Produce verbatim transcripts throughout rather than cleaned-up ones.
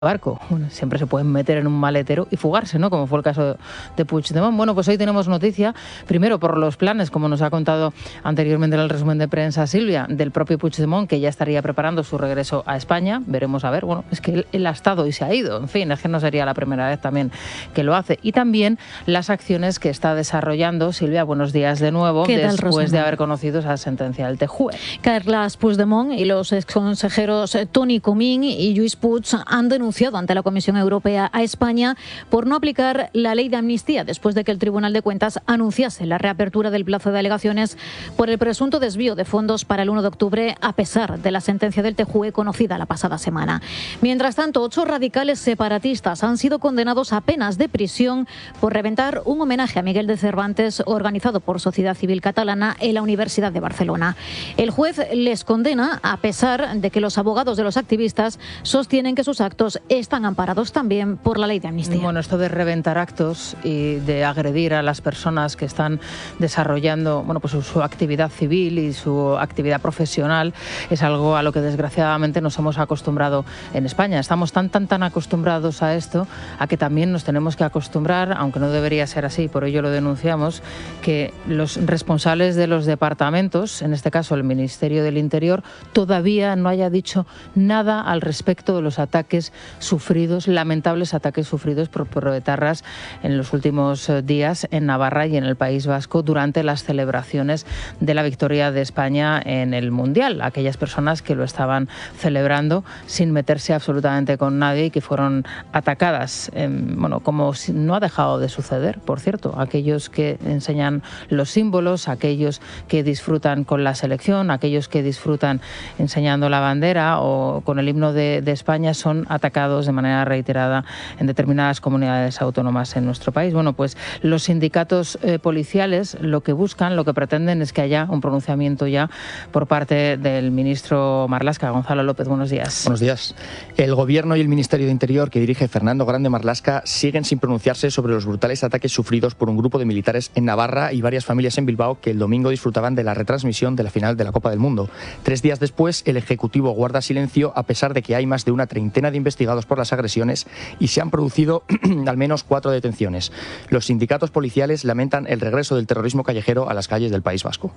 barco. Bueno, siempre se pueden meter en un maletero y fugarse, ¿no? Como fue el caso de Puigdemont. Bueno, pues hoy tenemos noticia, primero por los planes, como nos ha contado anteriormente en el resumen de prensa Silvia, del propio Puigdemont, que ya estaría preparando su regreso a España. Veremos a ver, bueno, es que él, él ha estado y se ha ido, en fin, es que no sería la primera vez también que lo hace. Y también las acciones que está desarrollando. Silvia, buenos días de nuevo, después de haber conocido esa sentencia del T J U E. Carles Puigdemont y los exconsejeros Toni Comín y Lluís Puig han denunciado ante la Comisión Europea a España por no aplicar la ley de amnistía después de que el Tribunal de Cuentas anunciase la reapertura del plazo de alegaciones por el presunto desvío de fondos para el uno de octubre, a pesar de la sentencia del T J U E conocida la pasada semana. Mientras tanto, ocho radicales separatistas han sido condenados a penas de prisión por reventar un homenaje a Miguel de Cervantes organizado por Sociedad Civil Catalana en la Universidad de Barcelona. El juez les condena a pesar de que los abogados de los activistas sostienen que sus actos están amparados también por la ley de amnistía. Bueno, esto de reventar actos y de agredir a las personas que están desarrollando, bueno, pues su, su actividad civil y su actividad profesional es algo a lo que desgraciadamente nos hemos acostumbrado en España. Estamos tan, tan, tan acostumbrados a esto, a que también nos tenemos que acostumbrar, aunque no debería ser así, por ello lo denunciamos, que los responsables de los departamentos, en este caso el Ministerio del Interior, todavía no haya dicho nada al respecto de los ataques sufridos, lamentables ataques sufridos por proetarras en los últimos días en Navarra y en el País Vasco durante las celebraciones de la victoria de España en el Mundial. Aquellas personas que lo estaban celebrando sin meterse absolutamente con nadie y que fueron atacadas, eh, bueno, como si no ha dejado de suceder, por cierto. Aquellos que enseñan los símbolos, aquellos que disfrutan con la selección, aquellos que disfrutan enseñando la bandera o con el himno de, de España son atacados de manera reiterada en determinadas comunidades autónomas en nuestro país. Bueno, pues los sindicatos eh, policiales lo que buscan, lo que pretenden es que haya un pronunciamiento ya por parte del ministro Marlaska. Gonzalo López, buenos días. Buenos días. El Gobierno y el Ministerio de Interior, que dirige Fernando Grande Marlaska, siguen sin pronunciarse sobre los brutales ataques sufridos por un grupo de militares en Navarra y varias familias en Bilbao que el domingo disfrutaban de la retransmisión de la final de la Copa del Mundo. Tres días después, el Ejecutivo guarda silencio a pesar de que hay más de una treintena de investigados por las agresiones y se han producido al menos cuatro detenciones. Los sindicatos policiales lamentan el regreso del terrorismo callejero a las calles del País Vasco.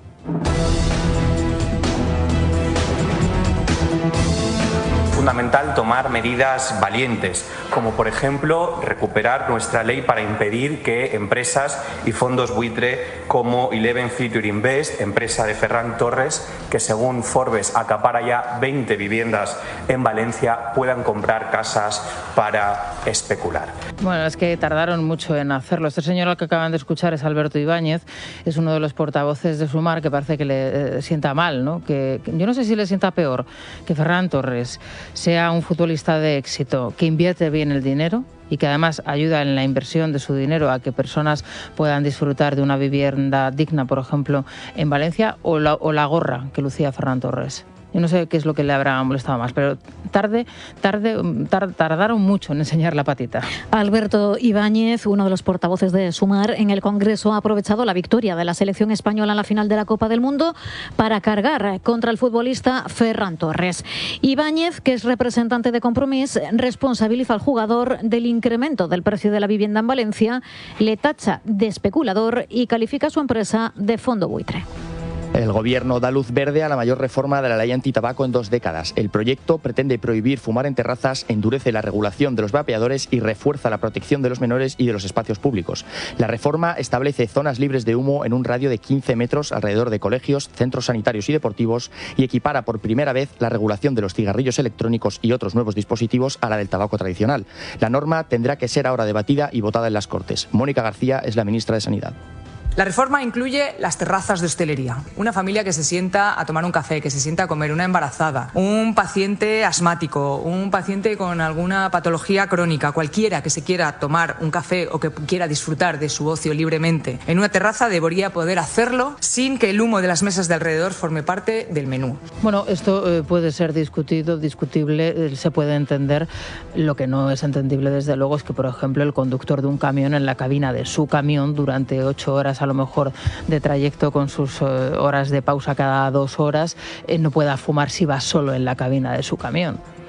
Fundamental tomar medidas valientes, como por ejemplo recuperar nuestra ley para impedir que empresas y fondos buitre como Eleven Future Invest, empresa de Ferran Torres, que según Forbes acapara ya veinte viviendas en Valencia, puedan comprar casas para especular. Bueno, es que tardaron mucho en hacerlo. Este señor al que acaban de escuchar es Alberto Ibáñez, es uno de los portavoces de Sumar, que parece que le eh, sienta mal, ¿no? Que, que yo no sé si le sienta peor que Ferran Torres sea un futbolista de éxito, que invierte bien el dinero y que además ayuda en la inversión de su dinero a que personas puedan disfrutar de una vivienda digna, por ejemplo, en Valencia, o la, o la gorra que lucía Ferran Torres. Yo no sé qué es lo que le habrá molestado más, pero tarde, tarde, tar, tardaron mucho en enseñar la patita. Alberto Ibáñez, uno de los portavoces de Sumar en el Congreso, ha aprovechado la victoria de la selección española en la final de la Copa del Mundo para cargar contra el futbolista Ferran Torres. Ibáñez, que es representante de Compromís, responsabiliza al jugador del incremento del precio de la vivienda en Valencia, le tacha de especulador y califica a su empresa de fondo buitre. El Gobierno da luz verde a la mayor reforma de la ley antitabaco en dos décadas. El proyecto pretende prohibir fumar en terrazas, endurece la regulación de los vapeadores y refuerza la protección de los menores y de los espacios públicos. La reforma establece zonas libres de humo en un radio de quince metros alrededor de colegios, centros sanitarios y deportivos y equipara por primera vez la regulación de los cigarrillos electrónicos y otros nuevos dispositivos a la del tabaco tradicional. La norma tendrá que ser ahora debatida y votada en las Cortes. Mónica García es la ministra de Sanidad. La reforma incluye las terrazas de hostelería, una familia que se sienta a tomar un café, que se sienta a comer, una embarazada, un paciente asmático, un paciente con alguna patología crónica, cualquiera que se quiera tomar un café o que quiera disfrutar de su ocio libremente en una terraza debería poder hacerlo sin que el humo de las mesas de alrededor forme parte del menú. Bueno, esto eh, puede ser discutido, discutible, eh, se puede entender. Lo que no es entendible, desde luego, es que, por ejemplo, el conductor de un camión en la cabina de su camión durante ocho horas a lo mejor de trayecto con sus eh, horas de pausa cada dos horas, eh, no pueda fumar si va solo en la cabina de su camión.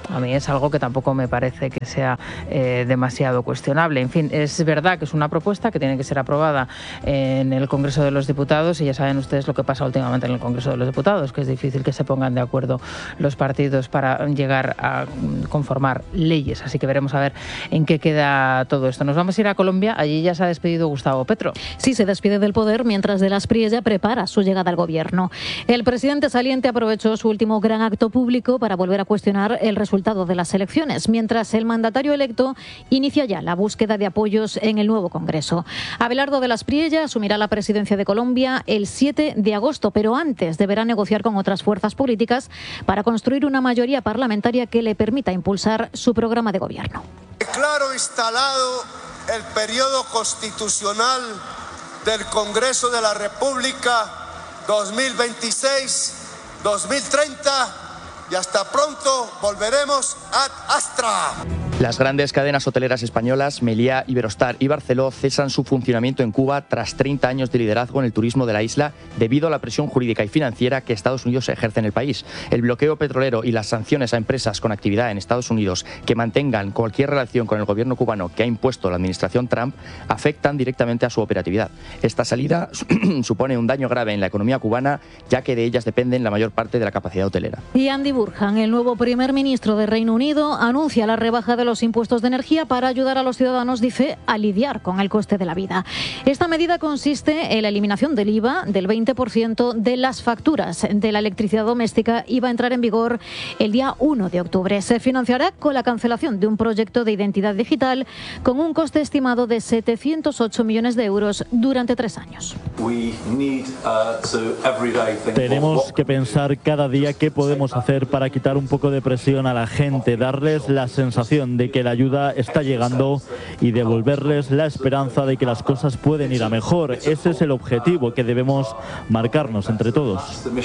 A mí es algo que tampoco me parece que sea eh, demasiado cuestionable. En fin, es verdad que es una propuesta que tiene que ser aprobada en el Congreso de los Diputados y ya saben ustedes lo que pasa últimamente en el Congreso de los Diputados, que es difícil que se pongan de acuerdo los partidos para llegar a conformar leyes. Así que veremos a ver en qué queda todo esto. Nos vamos a ir a Colombia. Allí ya se ha despedido Gustavo Petro. Sí, se despide del poder mientras De las Priella prepara su llegada al gobierno. El presidente saliente aprovechó su último gran acto público para volver a cuestionar el resultado de las elecciones, mientras el mandatario electo inicia ya la búsqueda de apoyos en el nuevo Congreso. Abelardo de las Priella asumirá la presidencia de Colombia el siete de agosto, pero antes deberá negociar con otras fuerzas políticas para construir una mayoría parlamentaria que le permita impulsar su programa de gobierno. Declaro instalado el periodo constitucional del Congreso de la República dos mil veintiséis dos mil treinta y hasta pronto volveremos ad astra. Las grandes cadenas hoteleras españolas, Meliá, Iberostar y Barceló, cesan su funcionamiento en Cuba tras treinta años de liderazgo en el turismo de la isla debido a la presión jurídica y financiera que Estados Unidos ejerce en el país. El bloqueo petrolero y las sanciones a empresas con actividad en Estados Unidos que mantengan cualquier relación con el gobierno cubano que ha impuesto la administración Trump afectan directamente a su operatividad. Esta salida supone un daño grave en la economía cubana, ya que de ellas dependen la mayor parte de la capacidad hotelera. Y Andy Burhan, el nuevo primer ministro de Reino Unido, anuncia la rebaja de los impuestos de energía para ayudar a los ciudadanos, dice, a lidiar con el coste de la vida. Esta medida consiste en la eliminación del I V A del veinte por ciento de las facturas de la electricidad doméstica y va a entrar en vigor el día uno de octubre. Se financiará con la cancelación de un proyecto de identidad digital con un coste estimado de setecientos ocho millones de euros durante tres años. Tenemos que pensar cada día qué podemos hacer para quitar un poco de presión a la gente, darles la sensación de que la ayuda está llegando y devolverles la esperanza de que las cosas pueden ir a mejor. Ese es el objetivo que debemos marcarnos entre todos.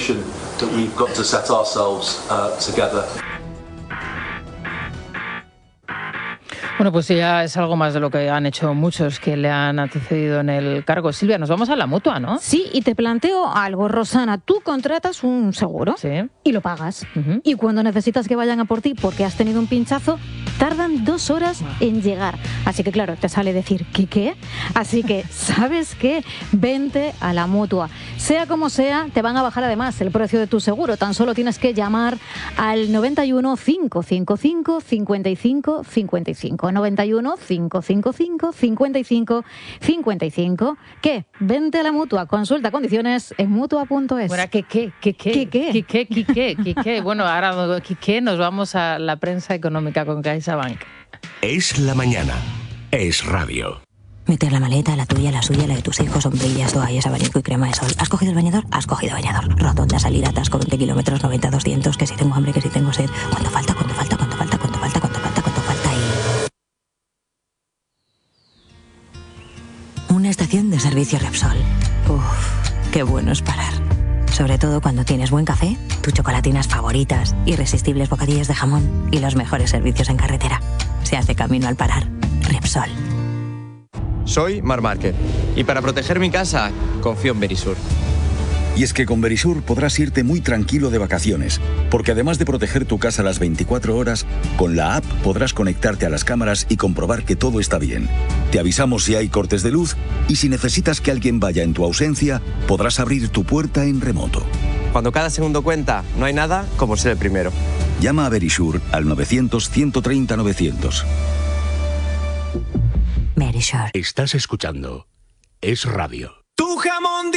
Bueno, pues ya es algo más de lo que han hecho muchos que le han antecedido en el cargo. Silvia, nos vamos a la Mutua, ¿no? Sí, y te planteo algo, Rosana. Tú contratas un seguro sí. y lo pagas. Uh-huh. Y cuando necesitas que vayan a por ti porque has tenido un pinchazo, tardan dos horas en llegar. Así que, claro, te sale decir, ¿qué qué? Así que, ¿sabes qué? Vente a la Mutua. Sea como sea, te van a bajar además el precio de tu seguro. Tan solo tienes que llamar al noventa y uno, cinco cinco cinco, cincuenta y cinco cincuenta y cinco. noventa y uno, cinco cinco cinco, cincuenta y cinco cincuenta y cinco. ¿Qué? Vente a la Mutua. Consulta condiciones en mutua punto es. Bueno, ¿qué qué? ¿Qué qué? ¿Qué qué? ¿Qué qué? ¿Qué qué? ¿Qué qué? Bueno, ahora ¿qué qué? Nos vamos a la prensa económica con CaixaBank. Es la mañana. Es radio. Meter la maleta, la tuya, la suya, la de tus hijos, sombrillas, toallas, abanico y crema de sol. ¿Has cogido el bañador? Has cogido bañador. Rotonda, salida, atasco, veinte kilómetros, noventa, doscientos. Que si tengo hambre, que si tengo sed. ¿Cuánto falta? ¿Cuánto falta? ¿Cuánto falta? ¿Cuánto falta? ¿Cuánto falta? ¿Cuánto falta? Y... una estación de servicio Repsol. Uff, qué bueno es parar. Sobre todo cuando tienes buen café, tus chocolatinas favoritas, irresistibles bocadillos de jamón y los mejores servicios en carretera. Se hace camino al parar. Repsol. Soy Marc Márquez y para proteger mi casa confío en Verisur. Y es que con Verisur podrás irte muy tranquilo de vacaciones, porque además de proteger tu casa las veinticuatro horas, con la app podrás conectarte a las cámaras y comprobar que todo está bien. Te avisamos si hay cortes de luz y si necesitas que alguien vaya en tu ausencia, podrás abrir tu puerta en remoto. Cuando cada segundo cuenta, no hay nada como ser el primero. Llama a Verisur al novecientos, ciento treinta, novecientos. Verisur. Estás escuchando Es Radio. ¡Tu jamón!